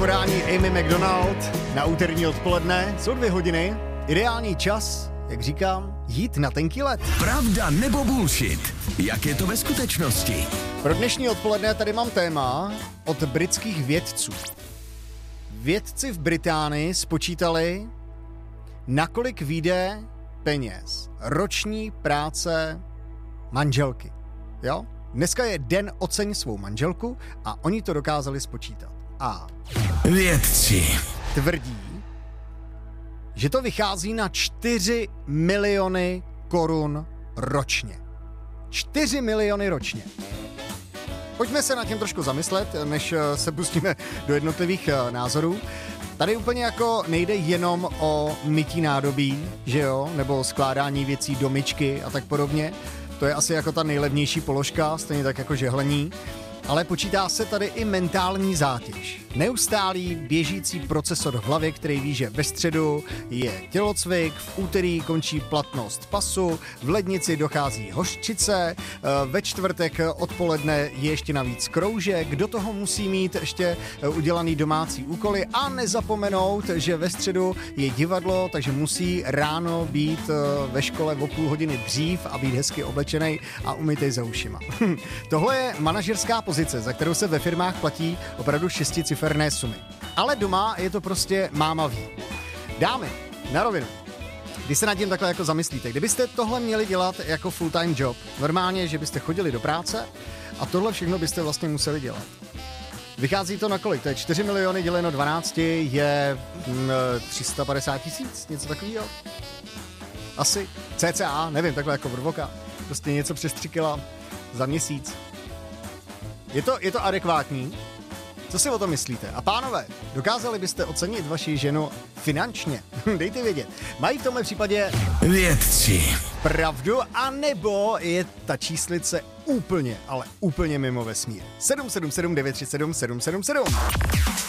Podání Amy McDonald na úterní odpoledne. Jsou 2 hodiny. Ideální čas, jak říkám, jít na tenký led. Pravda nebo bullshit? Jak je to ve skutečnosti? Pro dnešní odpoledne tady mám téma od britských vědců. Vědci v Británii spočítali, nakolik vyjde peněz roční práce manželky. Jo? Dneska je den Oceň svou manželku a oni to dokázali spočítat. A vědci tvrdí, že to vychází na 4 miliony korun ročně. 4 miliony ročně. Pojďme se nad tím trošku zamyslet, než se pustíme do jednotlivých názorů. Tady úplně jako nejde jenom o mytí nádobí, že jo, nebo skládání věcí do myčky a tak podobně. To je asi jako ta nejlevnější položka, stejně tak jako žehlení. Ale počítá se tady i mentální zátěž. Neustálý běžící procesor v hlavě, který ví, že ve středu je tělocvik, v úterý končí platnost pasu, v lednici dochází hořčice, ve čtvrtek odpoledne je ještě navíc kroužek, do toho musí mít ještě udělaný domácí úkoly a nezapomenout, že ve středu je divadlo, takže musí ráno být ve škole o půl hodiny dřív a být hezky oblečenej a umytej za ušima. Tohle je manažerská pozice, za kterou se ve firmách platí opravdu 6ciferné sumy. Ale doma je to prostě máma ví. Dámy, na rovinu. Když se nad tím takhle jako zamyslíte, kdybyste tohle měli dělat jako full-time job, normálně, že byste chodili do práce a tohle všechno byste vlastně museli dělat. Vychází to na kolik? To je 4 miliony děleno 12 je 350 000, něco takového. Asi. CCA, nevím, takhle jako vrvoka. Prostě něco přes 3 kila za měsíc. Je to adekvátní? Co si o tom myslíte? A pánové, dokázali byste ocenit vaši ženu finančně? Dejte vědět. Mají v tomhle případě vědci pravdu, anebo je ta číslice úplně, ale úplně mimo vesmír? 777 937 777.